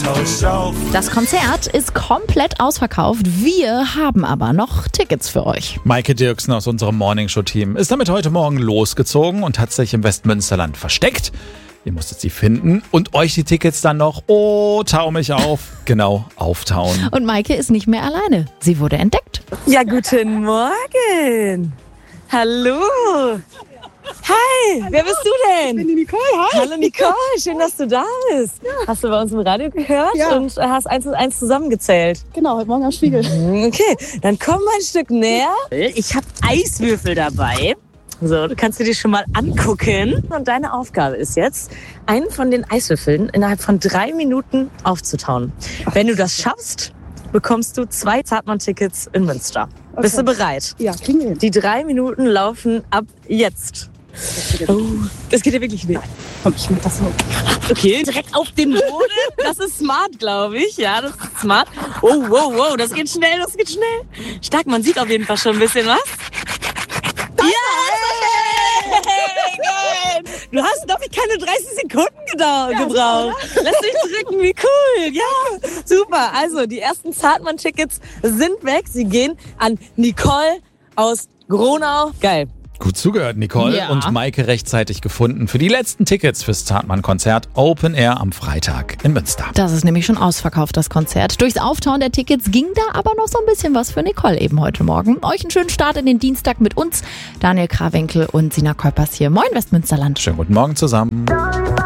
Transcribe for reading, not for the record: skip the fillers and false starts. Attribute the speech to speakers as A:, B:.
A: tauscht auf.
B: Das Konzert ist komplett ausverkauft. Wir haben aber noch Tickets für euch.
C: Maike Dirksen aus unserem Morningshow-Team ist damit heute Morgen losgezogen und hat sich im Westmünsterland versteckt. Ihr musstet sie finden und euch die Tickets dann noch, tau mich auf, genau, auftauen.
B: Und Maike ist nicht mehr alleine. Sie wurde entdeckt.
D: Ja, guten Morgen. Hallo. Hi, wer bist du denn?
E: Ich bin die Nicole, hi.
D: Hallo Nicole, schön, dass du da bist. Ja. Hast du bei uns im Radio gehört und hast 1 und 1 zusammengezählt?
E: Genau, heute Morgen am Spiegel.
D: Okay, dann komm mal ein Stück näher. Ich habe Eiswürfel dabei. So, du kannst dir die schon mal angucken. Und deine Aufgabe ist jetzt, einen von den Eiswürfeln innerhalb von 3 Minuten aufzutauen. Wenn du das schaffst, bekommst du 2 Zartmann-Tickets in Münster. Okay. Bist du bereit?
E: Ja, kriegen wir hin.
D: Die 3 Minuten laufen ab jetzt. Das geht ja wirklich nicht.
E: Komm, ich mach das so.
D: Okay, direkt auf den Boden. Das ist smart, glaube ich. Ja, das ist smart. Oh, wow, das geht schnell, Stark, man sieht auf jeden Fall schon ein bisschen was. Ja! Hey, du hast, glaube ich, keine 30 Sekunden gebraucht. Lass dich drücken, wie cool. Ja, super. Also, die ersten Zartmann-Tickets sind weg. Sie gehen an Nicole aus Gronau. Geil.
C: Gut zugehört, Nicole.
B: Ja.
C: Und Maike rechtzeitig gefunden für die letzten Tickets fürs Zartmann-Konzert Open Air am Freitag in Münster.
B: Das ist nämlich schon ausverkauft, das Konzert. Durchs Auftauen der Tickets ging da aber noch so ein bisschen was für Nicole eben heute Morgen. Euch einen schönen Start in den Dienstag mit uns. Daniel Krawinkel und Sina Kolpers hier. Moin Westmünsterland.
C: Schönen guten Morgen zusammen.